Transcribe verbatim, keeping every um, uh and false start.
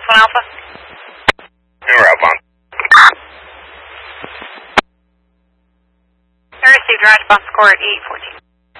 one Alpha. Number Alpha. I received your response score at eight fourteen.